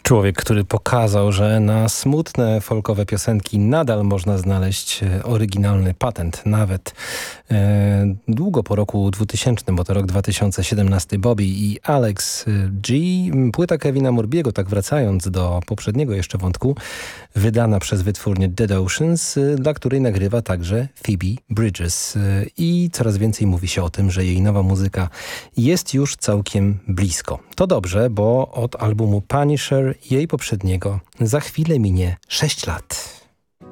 Człowiek, który pokazał, że na smutne folkowe piosenki nadal można znaleźć oryginalny patent, nawet długo po roku 2000, bo to rok 2017. Bobby i Alex G. Płyta Kevina Morbiego, tak wracając do poprzedniego jeszcze wątku, wydana przez wytwórnię Dead Oceans, dla której nagrywa także Phoebe Bridgers. I coraz więcej mówi się o tym, że jej nowa muzyka jest już całkiem blisko. To dobrze, bo od albumu Punisher, jej poprzedniego, za chwilę minie 6 lat.